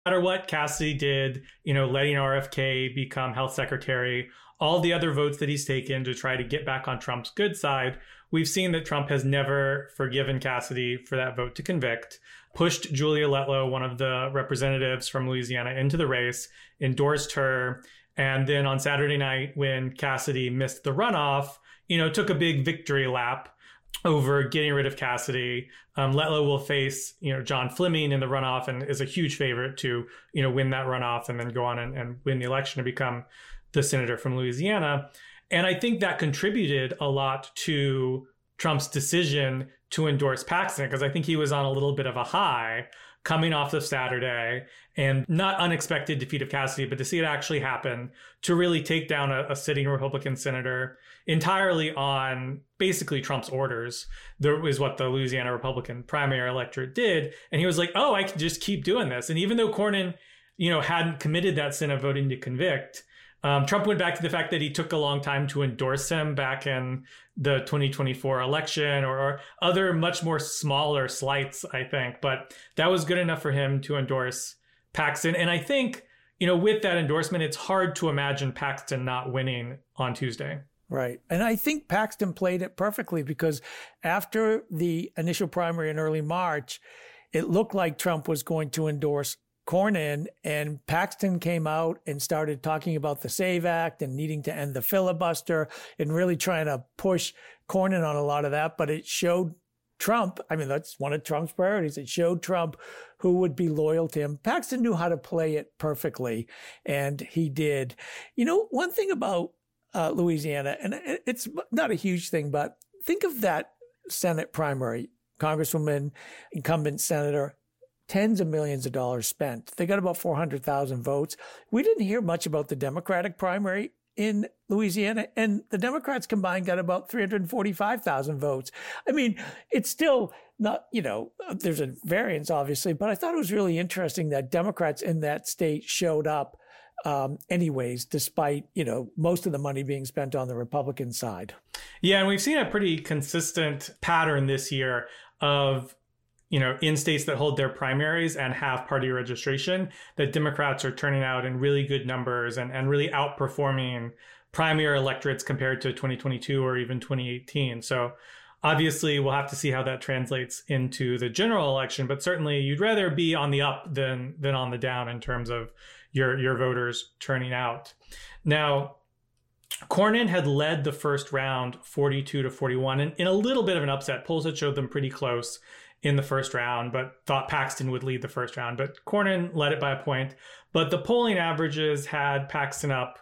matter what Cassidy did, letting RFK become health secretary, all the other votes that he's taken to try to get back on Trump's good side, we've seen that Trump has never forgiven Cassidy for that vote to convict, pushed Julia Letlow, one of the representatives from Louisiana, into the race, endorsed her. And then on Saturday night, when Cassidy missed the runoff, took a big victory lap over getting rid of Cassidy. Letlow will face, John Fleming in the runoff and is a huge favorite to, win that runoff and then go on and win the election to become the senator from Louisiana. And I think that contributed a lot to Trump's decision to endorse Paxton, because I think he was on a little bit of a high coming off of Saturday, and not unexpected defeat of Cassidy, but to see it actually happen, to really take down a sitting Republican senator entirely on basically Trump's orders. There was what the Louisiana Republican primary electorate did. And he was like, oh, I can just keep doing this. And even though Cornyn, hadn't committed that sin of voting to convict, Trump went back to the fact that he took a long time to endorse him back in the 2024 election, or other much more smaller slights, I think. But that was good enough for him to endorse Paxton. And I think, with that endorsement, it's hard to imagine Paxton not winning on Tuesday. Right. And I think Paxton played it perfectly, because after the initial primary in early March, it looked like Trump was going to endorse Cornyn, and Paxton came out and started talking about the SAVE Act and needing to end the filibuster and really trying to push Cornyn on a lot of that. But it showed Trump, that's one of Trump's priorities. It showed Trump who would be loyal to him. Paxton knew how to play it perfectly, and he did. One thing about Louisiana, and it's not a huge thing, but think of that Senate primary, Congresswoman, incumbent senator, tens of millions of dollars spent. They got about 400,000 votes. We didn't hear much about the Democratic primary in Louisiana, and the Democrats combined got about 345,000 votes. It's still not, there's a variance, obviously, but I thought it was really interesting that Democrats in that state showed up anyways, despite, most of the money being spent on the Republican side. Yeah, and we've seen a pretty consistent pattern this year of, in states that hold their primaries and have party registration, that Democrats are turning out in really good numbers and really outperforming primary electorates compared to 2022 or even 2018. So obviously, we'll have to see how that translates into the general election, but certainly you'd rather be on the up than on the down in terms of your voters turning out. Now, Cornyn had led the first round 42-41 and in a little bit of an upset. Polls had showed them pretty close in the first round, but thought Paxton would lead the first round. But Cornyn led it by a point. But the polling averages had Paxton up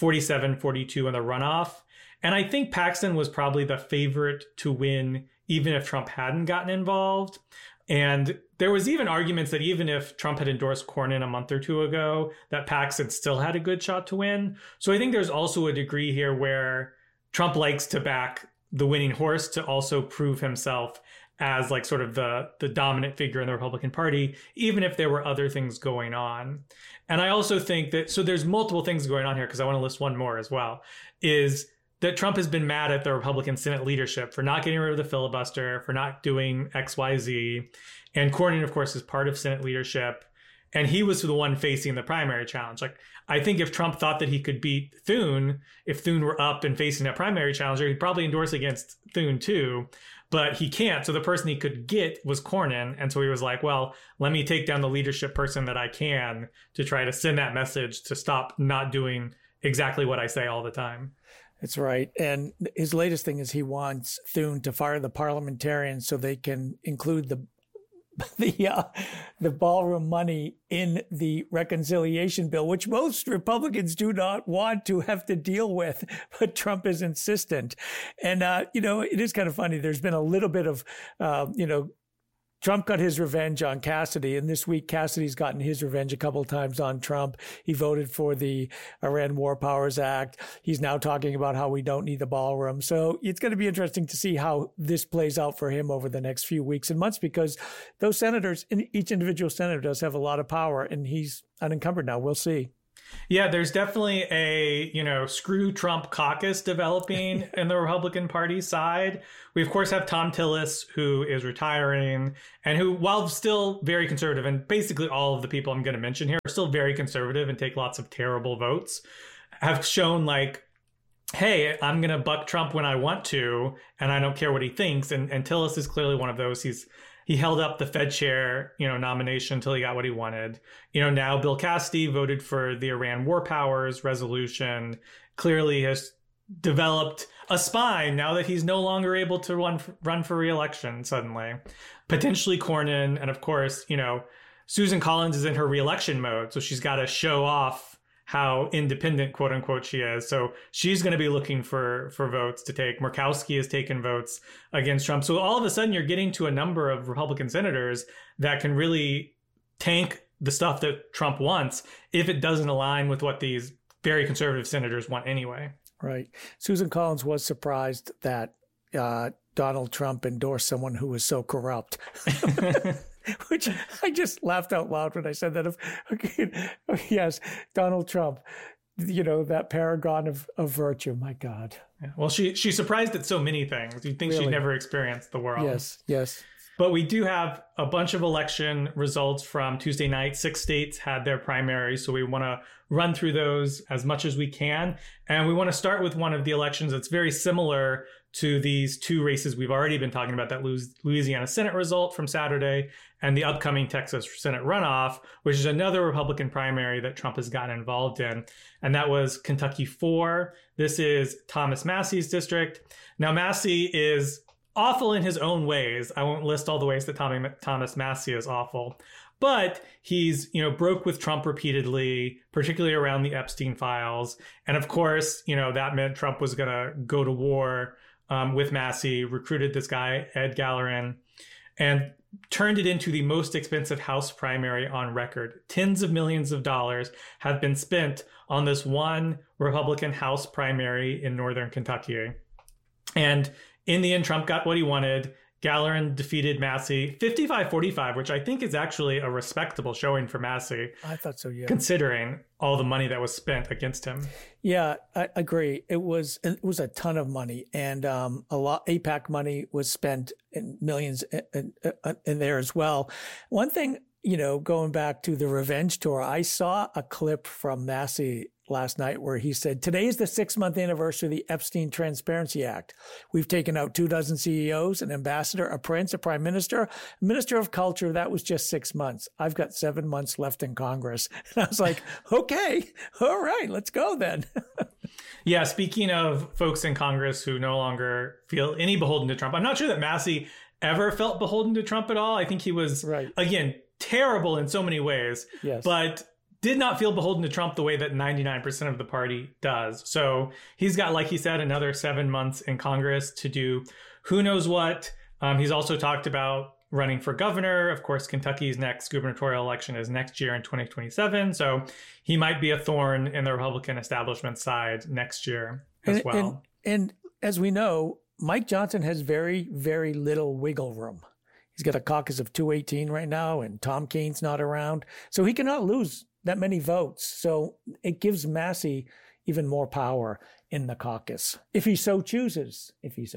47-42 in the runoff. And I think Paxton was probably the favorite to win, even if Trump hadn't gotten involved. And there was even arguments that even if Trump had endorsed Cornyn a month or two ago, that Paxton still had a good shot to win. So I think there's also a degree here where Trump likes to back the winning horse to also prove himself as like sort of the dominant figure in the Republican Party, even if there were other things going on. And I also think that, so there's multiple things going on here, because I want to list one more as well, is that Trump has been mad at the Republican Senate leadership for not getting rid of the filibuster, for not doing X, Y, Z. And Cornyn, of course, is part of Senate leadership. And he was the one facing the primary challenge. Like, I think if Trump thought that he could beat Thune, if Thune were up and facing a primary challenger, he'd probably endorse against Thune too. But he can't. So the person he could get was Cornyn. And so he was like, well, let me take down the leadership person that I can to try to send that message to stop not doing exactly what I say all the time. That's right. And his latest thing is he wants Thune to fire the parliamentarians so they can include the ballroom money in the reconciliation bill, which most Republicans do not want to have to deal with, but Trump is insistent. And, it is kind of funny. There's been a little bit of, Trump got his revenge on Cassidy, and this week Cassidy's gotten his revenge a couple of times on Trump. He voted for the Iran War Powers Act. He's now talking about how we don't need the ballroom. So it's going to be interesting to see how this plays out for him over the next few weeks and months, because those senators, each individual senator does have a lot of power, and he's unencumbered now. We'll see. Yeah, there's definitely a, screw Trump caucus developing in the Republican Party side. We, of course, have Thom Tillis, who is retiring and who, while still very conservative, and basically all of the people I'm going to mention here are still very conservative and take lots of terrible votes, have shown like, hey, I'm going to buck Trump when I want to, and I don't care what he thinks. And Tillis is clearly one of those. He held up the Fed chair, nomination until he got what he wanted. Now Bill Cassidy voted for the Iran War Powers resolution, clearly has developed a spine now that he's no longer able to run for re-election suddenly. Potentially Cornyn, and of course, Susan Collins is in her re-election mode, so she's got to show off how independent, quote unquote, she is. So she's going to be looking for votes to take. Murkowski has taken votes against Trump. So all of a sudden you're getting to a number of Republican senators that can really tank the stuff that Trump wants if it doesn't align with what these very conservative senators want anyway. Right. Susan Collins was surprised that Donald Trump endorsed someone who was so corrupt. Which I just laughed out loud when I said that. Yes, Donald Trump, that paragon of virtue. My God. Yeah. Well, she's surprised at so many things. You'd think She'd never experienced the world. Yes. But we do have a bunch of election results from Tuesday night. 6 states had their primaries, so we want to run through those as much as we can. And we want to start with one of the elections that's very similar to these 2 races we've already been talking about, that Louisiana Senate result from Saturday and the upcoming Texas Senate runoff, which is another Republican primary that Trump has gotten involved in. And that was Kentucky 4. This is Thomas Massie's district. Now, Massie is awful in his own ways. I won't list all the ways that Thomas Massie is awful. But he's, broke with Trump repeatedly, particularly around the Epstein files. And of course, that meant Trump was going to go to war with Massie, recruited this guy, Ed Gallerin, and turned it into the most expensive House primary on record. Tens of millions of dollars have been spent on this one Republican House primary in Northern Kentucky. And in the end, Trump got what he wanted. Gallerin defeated Massie 55-45, which I think is actually a respectable showing for Massie. I thought so, yeah. Considering all the money that was spent against him. Yeah, I agree. It was a ton of money, and a lot AIPAC money was spent in millions in there as well. One thing, going back to the revenge tour, I saw a clip from Massie last night where he said, today is the 6-month anniversary of the Epstein Transparency Act. We've taken out 24 CEOs, an ambassador, a prince, a prime minister, a minister of culture. That was just 6 months. I've got 7 months left in Congress. And I was like, okay, all right, let's go then. Yeah, speaking of folks in Congress who no longer feel any beholden to Trump, I'm not sure that Massie ever felt beholden to Trump at all. I think he was, again, terrible in so many ways, but did not feel beholden to Trump the way that 99% of the party does. So he's got, like he said, another 7 months in Congress to do who knows what. He's also talked about running for governor. Of course, Kentucky's next gubernatorial election is next year in 2027. So he might be a thorn in the Republican establishment side next year as well. And as we know, Mike Johnson has very, very little wiggle room. He's got a caucus of 218 right now, and Tom Kaine's not around. So he cannot lose that many votes. So it gives Massie even more power in the caucus, if he so chooses.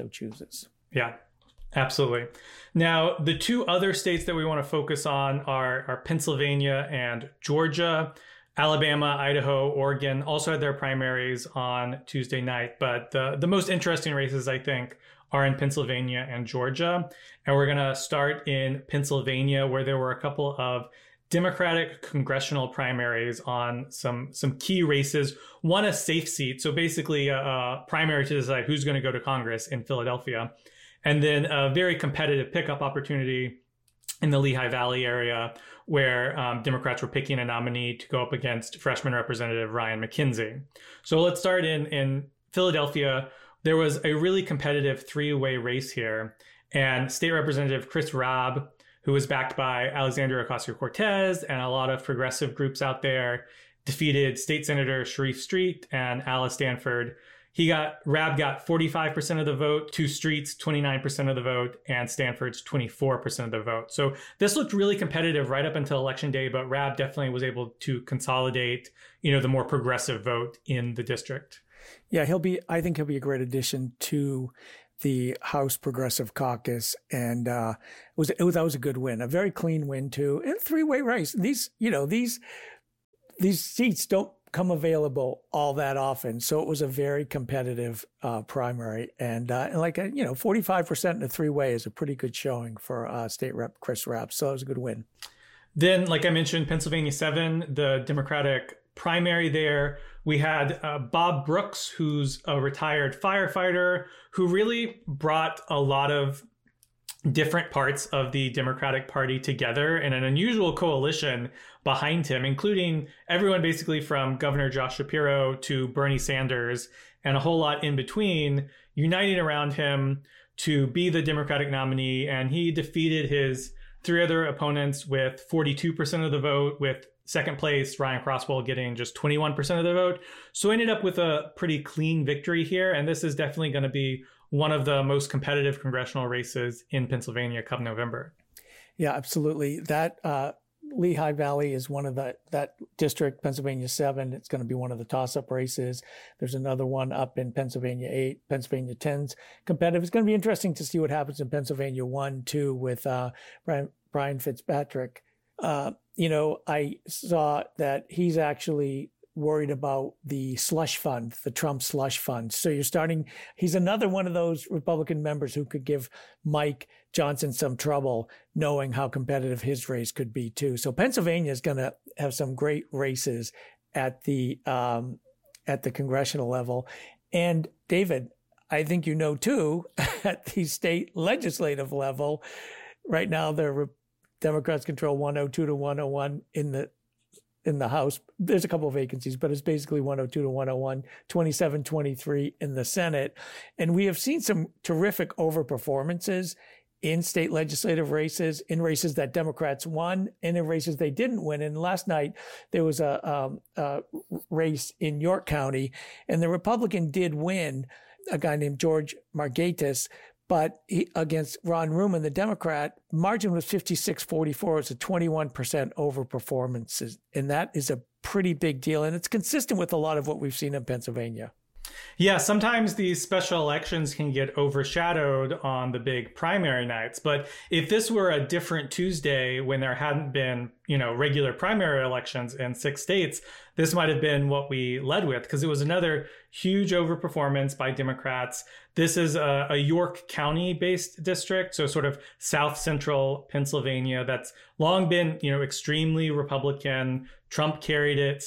Yeah, absolutely. Now, the 2 other states that we want to focus on are Pennsylvania and Georgia. Alabama, Idaho, Oregon also had their primaries on Tuesday night. But the most interesting races, I think, are in Pennsylvania and Georgia. And we're going to start in Pennsylvania, where there were a couple of Democratic congressional primaries on some key races. One, a safe seat, so basically a primary to decide who's going to go to Congress in Philadelphia. And then a very competitive pickup opportunity in the Lehigh Valley area, where Democrats were picking a nominee to go up against freshman Representative Ryan McKenzie. So let's start in Philadelphia. There was a really competitive 3-way race here, and State Representative Chris Rabb, who was backed by Alexandria Ocasio-Cortez and a lot of progressive groups out there, defeated State Senator Sharif Street and Alice Stanford. Rabb got 45% of the vote, Two Streets 29% of the vote, and Stanford's 24% of the vote. So this looked really competitive right up until election day, but Rabb definitely was able to consolidate, the more progressive vote in the district. Yeah, I think he'll be a great addition to the House Progressive Caucus, and that was a good win, a very clean win too, and three-way race. These seats don't come available all that often, so it was a very competitive primary, and 45% in a three-way is a pretty good showing for State Rep Chris Rabb. So it was a good win. Then, like I mentioned, Pennsylvania 7, the Democratic primary there, we had Bob Brooks, who's a retired firefighter, who really brought a lot of different parts of the Democratic Party together in an unusual coalition behind him, including everyone basically from Governor Josh Shapiro to Bernie Sanders and a whole lot in between, uniting around him to be the Democratic nominee. And he defeated his three other opponents with 42% of the vote, with second place Ryan Crosswell getting just 21% of the vote. So ended up with a pretty clean victory here. And this is definitely going to be one of the most competitive congressional races in Pennsylvania come November. Yeah, absolutely. That Lehigh Valley is one of that district, Pennsylvania 7. It's going to be one of the toss-up races. There's another one up in Pennsylvania 8. Pennsylvania 10's competitive. It's going to be interesting to see what happens in Pennsylvania 1, too, with Brian Fitzpatrick. I saw that he's actually worried about the slush fund, the Trump slush fund. So he's another one of those Republican members who could give Mike Johnson some trouble, knowing how competitive his race could be too. So Pennsylvania is going to have some great races at the congressional level. And David, I think too, at the state legislative level, right now the Democrats control 102 to 101 in the House. There's a couple of vacancies, but it's basically 102 to 101, 27-23 in the Senate. And we have seen some terrific overperformances in state legislative races, in races that Democrats won and in races they didn't win. And last night there was a race in York County, and the Republican did win, a guy named George Margaitis, but against Ron Ruman, the Democrat, margin was 56-44. It's a 21% overperformance. And that is a pretty big deal. And it's consistent with a lot of what we've seen in Pennsylvania. Yeah, sometimes these special elections can get overshadowed on the big primary nights. But if this were a different Tuesday when there hadn't been, regular primary elections in 6 states, this might have been what we led with, because it was another huge overperformance by Democrats. This is a York County-based district, so sort of south central Pennsylvania, that's long been, extremely Republican. Trump carried it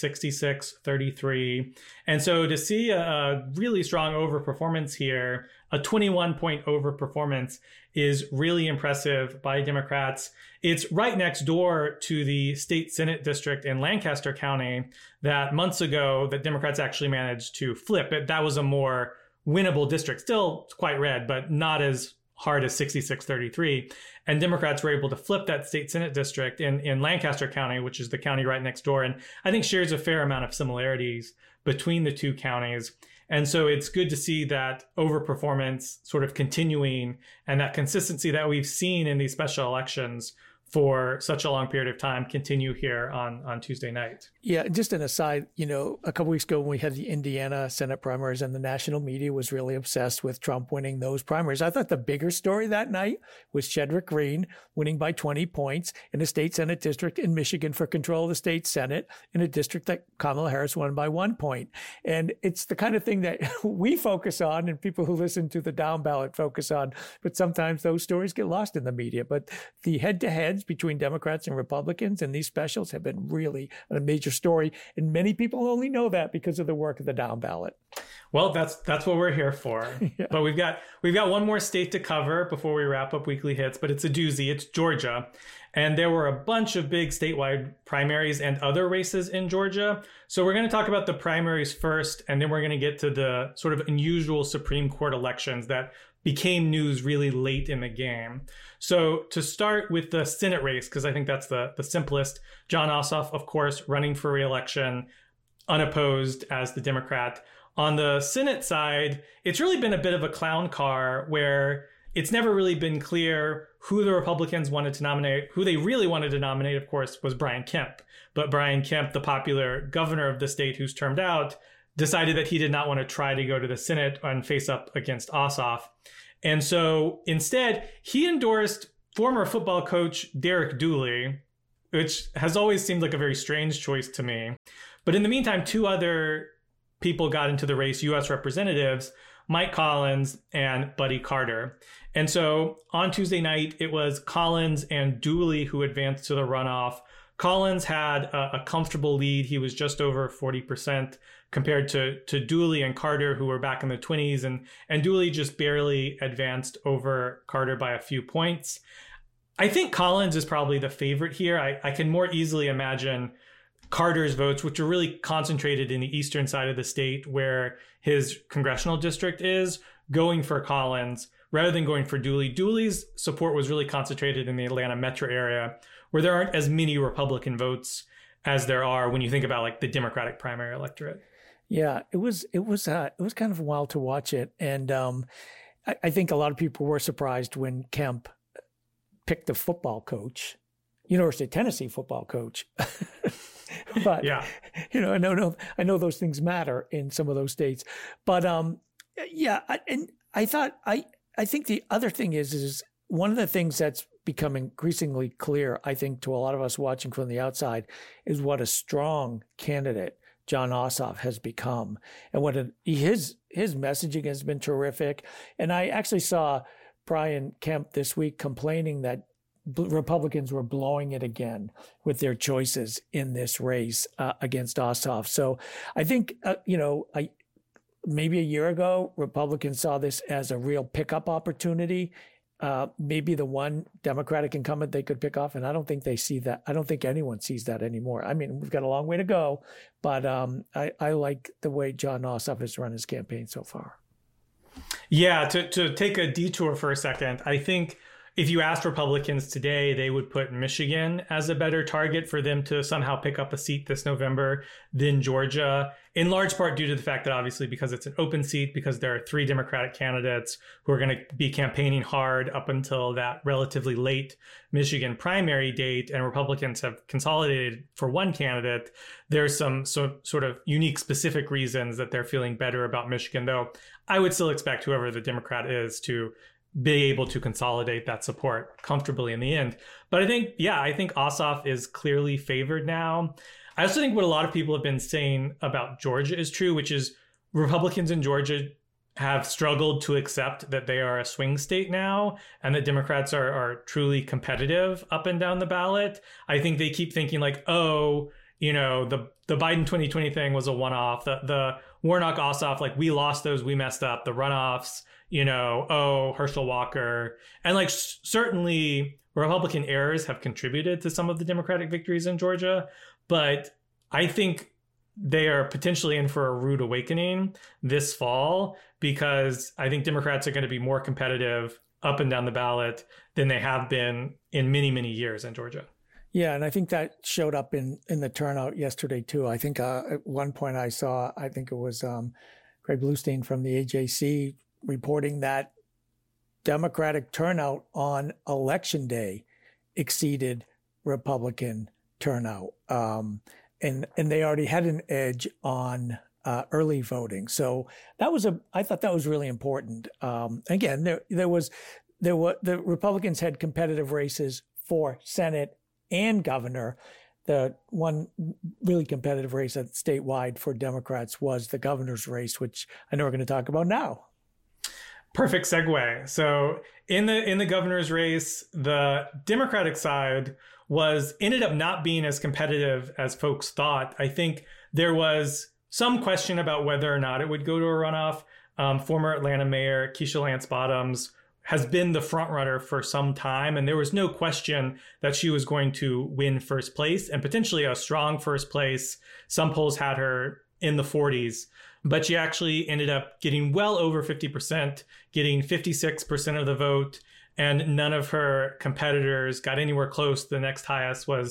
66-33. And so to see a really strong overperformance here, a 21-point overperformance, is really impressive by Democrats. It's right next door to the state Senate district in Lancaster County that months ago that Democrats actually managed to flip. That was a more winnable district, still quite red, but not as hard as 66-33. And Democrats were able to flip that state Senate district in Lancaster County, which is the county right next door, and I think shares a fair amount of similarities between the two counties. And so it's good to see that overperformance sort of continuing, and that consistency that we've seen in these special elections for such a long period of time continue here on Tuesday night. Yeah, just an aside, a couple weeks ago when we had the Indiana Senate primaries, and the national media was really obsessed with Trump winning those primaries. I thought the bigger story that night was Shedrick Green winning by 20 points in a state Senate district in Michigan for control of the state Senate, in a district that Kamala Harris won by 1 point. And it's the kind of thing that we focus on and people who listen to the down ballot focus on, but sometimes those stories get lost in the media. But the head-to-heads between Democrats and Republicans in these specials have been really a major story, and many people only know that because of the work of the down ballot. Well, that's what we're here for. Yeah. But we've got one more state to cover before we wrap up Weekly Hits, but it's a doozy. It's Georgia. And there were a bunch of big statewide primaries and other races in Georgia. So we're going to talk about the primaries first, and then we're going to get to the sort of unusual Supreme Court elections that became news really late in the game. So to start with the Senate race, because I think that's the simplest, Jon Ossoff, of course, running for re-election, unopposed as the Democrat On the Senate side, it's really been a bit of a clown car where it's never really been clear who the Republicans wanted to nominate. Who they really wanted to nominate, of course, was Brian Kemp. But Brian Kemp, the popular governor of the state who's termed out, decided that he did not want to try to go to the Senate and face up against Ossoff. And so instead, he endorsed former football coach Derek Dooley, which has always seemed like a very strange choice to me. But in the meantime, two other people got into the race, U.S. representatives, Mike Collins and Buddy Carter. And so on Tuesday night, it was Collins and Dooley who advanced to the runoff. Collins had a comfortable lead. He was just over 40% compared to Dooley and Carter, who were back in the 20s. And Dooley just barely advanced over Carter by a few points. I think Collins is probably the favorite here. I can more easily imagine Carter's votes, which are really concentrated in the eastern side of the state where his congressional district is, going for Collins rather than going for Dooley. Dooley's support was really concentrated in the Atlanta metro area, where there aren't as many Republican votes as there are when you think about like the Democratic primary electorate. Yeah, it was kind of wild to watch it. And I think a lot of people were surprised when Kemp picked the football coach, University of Tennessee football coach. But yeah, I know those things matter in some of those states. But I think the other thing is one of the things that's become increasingly clear, I think, to a lot of us watching from the outside, is what a strong candidate Jon Ossoff has become, and what his messaging has been terrific. And I actually saw Brian Kemp this week complaining that Republicans were blowing it again with their choices in this race against Ossoff. So I think, maybe a year ago, Republicans saw this as a real pickup opportunity, maybe the one Democratic incumbent they could pick off. And I don't think they see that. I don't think anyone sees that anymore. I mean, we've got a long way to go, but I like the way Jon Ossoff has run his campaign so far. Yeah, to take a detour for a second, I think if you asked Republicans today, they would put Michigan as a better target for them to somehow pick up a seat this November than Georgia, in large part due to the fact that obviously because it's an open seat, because there are 3 Democratic candidates who are going to be campaigning hard up until that relatively late Michigan primary date, and Republicans have consolidated for one candidate, there's some sort of unique specific reasons that they're feeling better about Michigan, though I would still expect whoever the Democrat is to be able to consolidate that support comfortably in the end. But I think Ossoff is clearly favored now. I also think what a lot of people have been saying about Georgia is true, which is Republicans in Georgia have struggled to accept that they are a swing state now and that Democrats are truly competitive up and down the ballot. I think they keep thinking like, the Biden 2020 thing was a one-off. The Warnock-Ossoff, like we lost those, we messed up. The runoffs, Herschel Walker. And like certainly Republican errors have contributed to some of the Democratic victories in Georgia. But I think they are potentially in for a rude awakening this fall, because I think Democrats are going to be more competitive up and down the ballot than they have been in many, many years in Georgia. Yeah, and I think that showed up in the turnout yesterday, too. I think at one point I saw, I think it was Greg Bluestein from the AJC reporting that Democratic turnout on Election Day exceeded Republican turnout. And they already had an edge on early voting. So I thought that was really important. Again, the Republicans had competitive races for Senate and governor. The one really competitive race statewide for Democrats was the governor's race, which I know we're going to talk about now. Perfect segue. So in the governor's race, the Democratic side ended up not being as competitive as folks thought. I think there was some question about whether or not it would go to a runoff. Former Atlanta Mayor Keisha Lance Bottoms has been the frontrunner for some time, and there was no question that she was going to win first place, and potentially a strong first place. Some polls had her in the 40s, but she actually ended up getting well over 50%, getting 56% of the vote, and none of her competitors got anywhere close. The next highest was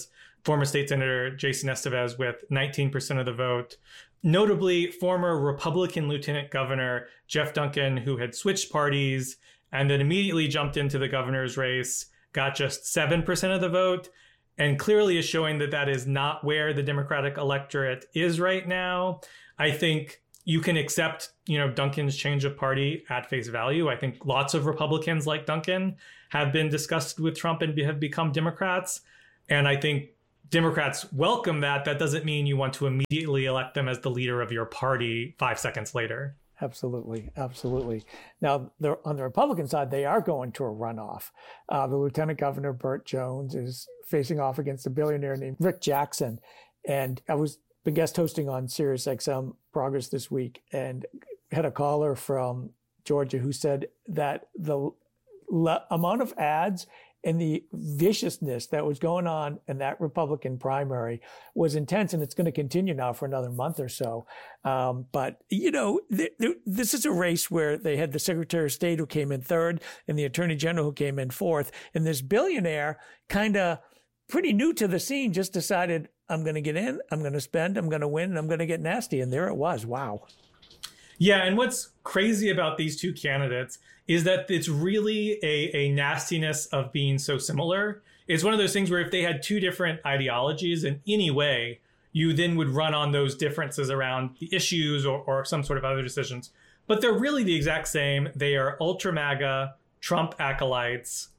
former state senator Jason Estevez with 19% of the vote. Notably, former Republican Lieutenant Governor Jeff Duncan, who had switched parties and then immediately jumped into the governor's race, got just 7% of the vote, and clearly is showing that that is not where the Democratic electorate is right now. I think you can accept, Duncan's change of party at face value. I think lots of Republicans like Duncan have been disgusted with Trump and have become Democrats. And I think Democrats welcome that. That doesn't mean you want to immediately elect them as the leader of your party 5 seconds later. Absolutely. Absolutely. Now, on the Republican side, they are going to a runoff. The Lieutenant Governor, Burt Jones, is facing off against a billionaire named Rick Jackson. And I was been guest hosting on SiriusXM Progress this week and had a caller from Georgia who said that the amount of ads and the viciousness that was going on in that Republican primary was intense, and it's going to continue now for another month or so. But, this is a race where they had the Secretary of State who came in third and the Attorney General who came in fourth. And this billionaire, kind of pretty new to the scene, just decided, I'm going to get in, I'm going to spend, I'm going to win, and I'm going to get nasty. And there it was. Wow. Yeah. And what's crazy about these two candidates is that it's really a nastiness of being so similar. It's one of those things where if they had two different ideologies in any way, you then would run on those differences around the issues or some sort of other decisions. But they're really the exact same. They are ultra MAGA, Trump acolytes,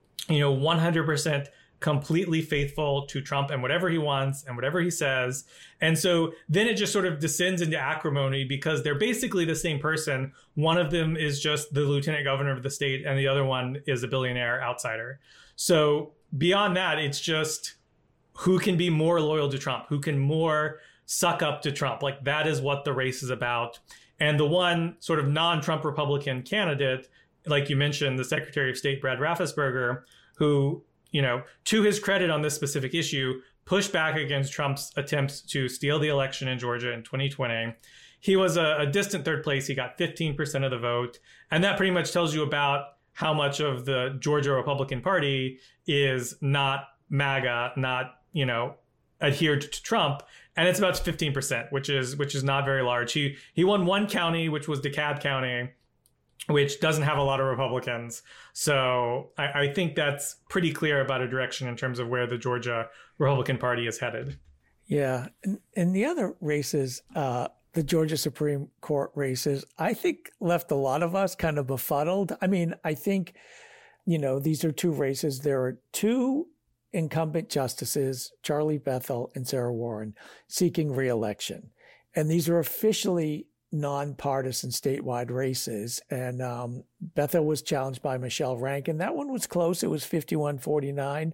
100% completely faithful to Trump and whatever he wants and whatever he says. And so then it just sort of descends into acrimony because they're basically the same person. One of them is just the lieutenant governor of the state and the other one is a billionaire outsider. So beyond that, it's just who can be more loyal to Trump, who can more suck up to Trump. Like that is what the race is about. And the one sort of non-Trump Republican candidate, like you mentioned, the Secretary of State, Brad Raffensperger, who, to his credit on this specific issue, pushed back against Trump's attempts to steal the election in Georgia in 2020. He was a distant third place. He got 15% of the vote. And that pretty much tells you about how much of the Georgia Republican Party is not MAGA, not, adhered to Trump. And it's about 15%, which is not very large. He won one county, which was DeKalb County, which doesn't have a lot of Republicans. So I think that's pretty clear about a direction in terms of where the Georgia Republican Party is headed. Yeah. And the other races, the Georgia Supreme Court races, I think left a lot of us kind of befuddled. I mean, I think, these are two races. There are two incumbent justices, Charlie Bethel and Sarah Warren, seeking re-election. And these are officially nonpartisan statewide races. And Bethel was challenged by Michelle Rankin. That one was close. It was 51-49.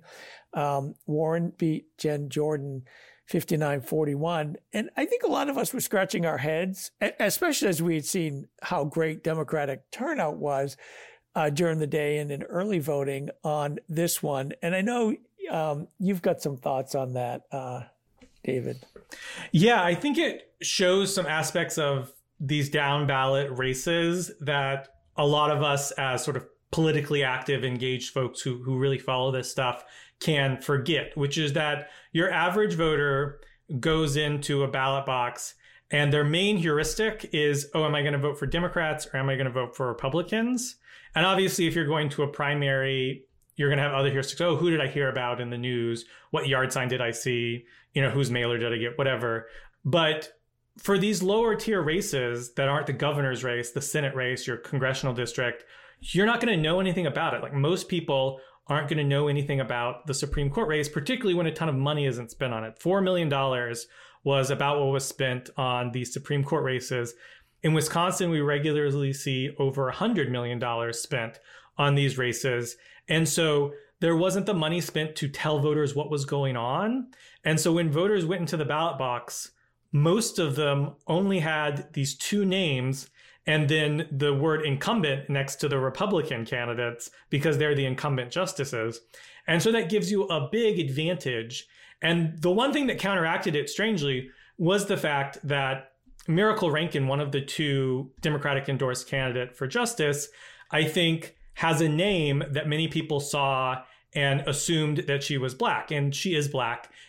Warren beat Jen Jordan 59-41. And I think a lot of us were scratching our heads, especially as we had seen how great Democratic turnout was during the day and in early voting on this one. And I know you've got some thoughts on that, David. Yeah, I think it shows some aspects of these down ballot races that a lot of us as sort of politically active, engaged folks who really follow this stuff can forget, which is that your average voter goes into a ballot box and their main heuristic is, am I going to vote for Democrats or am I going to vote for Republicans? And obviously, if you're going to a primary, you're going to have other heuristics. Who did I hear about in the news? What yard sign did I see? Whose mailer did I get? Whatever. But for these lower tier races that aren't the governor's race, the Senate race, your congressional district, you're not going to know anything about it. Like most people aren't going to know anything about the Supreme Court race, particularly when a ton of money isn't spent on it. $4 million was about what was spent on the Supreme Court races. In Wisconsin, we regularly see over $100 million spent on these races. And so there wasn't the money spent to tell voters what was going on. And so when voters went into the ballot box, most of them only had these two names and then the word incumbent next to the Republican candidates because they're the incumbent justices. And so that gives you a big advantage. And the one thing that counteracted it, strangely, was the fact that Miracle Rankin, one of the two Democratic endorsed candidate for justice, I think has a name that many people saw and assumed that she was Black, and she is Black.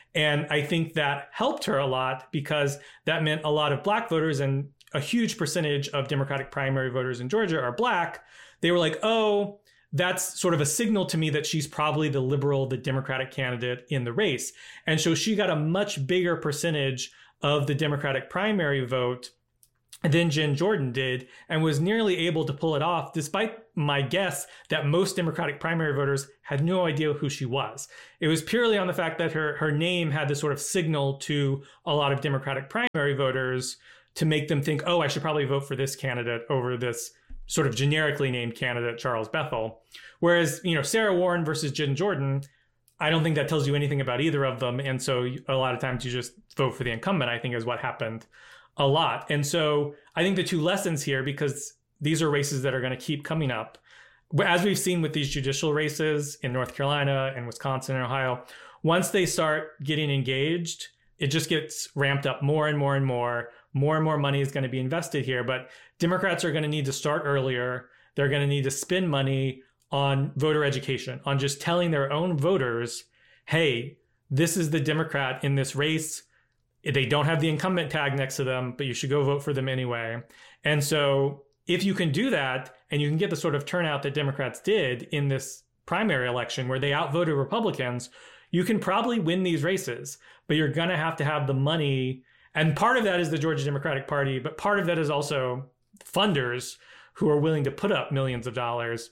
And I think that helped her a lot because that meant a lot of black voters, and a huge percentage of Democratic primary voters in Georgia are black. They were like, oh, that's sort of a signal to me that she's probably the liberal, the Democratic candidate in the race. And so she got a much bigger percentage of the Democratic primary vote than Jen Jordan did, and was nearly able to pull it off, despite my guess that most Democratic primary voters had no idea who she was. It was purely on the fact that her name had this sort of signal to a lot of Democratic primary voters to make them think, oh, I should probably vote for this candidate over this sort of generically named candidate, Charles Bethel. Whereas, Sarah Warren versus Jen Jordan, I don't think that tells you anything about either of them. And so a lot of times you just vote for the incumbent, I think is what happened a lot. And so I think the two lessons here, because these are races that are going to keep coming up, as we've seen with these judicial races in North Carolina and Wisconsin and Ohio, once they start getting engaged, it just gets ramped up more and more and more. More and more money is going to be invested here. But Democrats are going to need to start earlier. They're going to need to spend money on voter education, on just telling their own voters, hey, this is the Democrat in this race. They don't have the incumbent tag next to them, but you should go vote for them anyway. And so if you can do that, and you can get the sort of turnout that Democrats did in this primary election where they outvoted Republicans, you can probably win these races, but you're going to have the money. And part of that is the Georgia Democratic Party, but part of that is also funders who are willing to put up millions of dollars.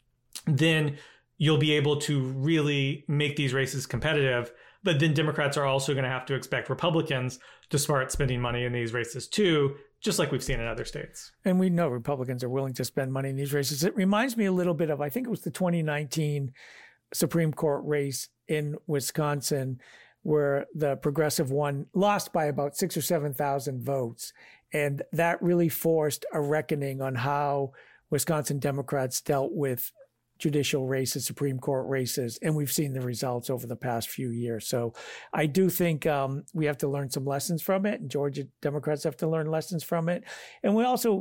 Then you'll be able to really make these races competitive. But then Democrats are also going to have to expect Republicans to start spending money in these races too, just like we've seen in other states. And we know Republicans are willing to spend money in these races. It reminds me a little bit of, I think it was the 2019 Supreme Court race in Wisconsin, where the progressive one lost by about 6,000 or 7,000 votes. And that really forced a reckoning on how Wisconsin Democrats dealt with judicial races, Supreme Court races, and we've seen the results over the past few years. So I do think we have to learn some lessons from it, and Georgia Democrats have to learn lessons from it. And we also,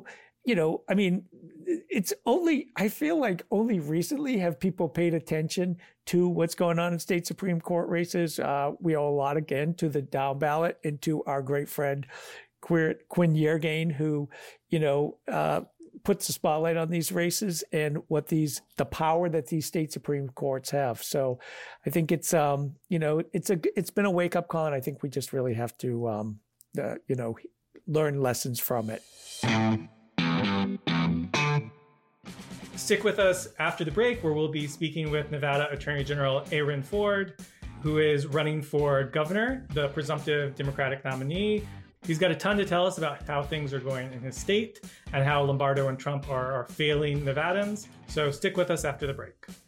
I feel like only recently have people paid attention to what's going on in state Supreme Court races. We owe a lot, again, to the down ballot and to our great friend, Quinn Yeargain, who, puts the spotlight on these races and the power that these state Supreme Courts have. So I think it's been a wake up call, and I think we just really have to learn lessons from it. Stick with us after the break, where we'll be speaking with Nevada Attorney General Aaron Ford, who is running for governor, the presumptive Democratic nominee. He's got a ton to tell us about how things are going in his state and how Lombardo and Trump are failing Nevadans. So stick with us after the break.